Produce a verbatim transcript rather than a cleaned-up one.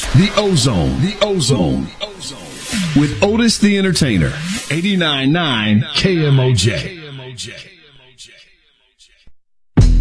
The Ozone. The Ozone. With Otis the Entertainer. eighty-nine point nine K M O J.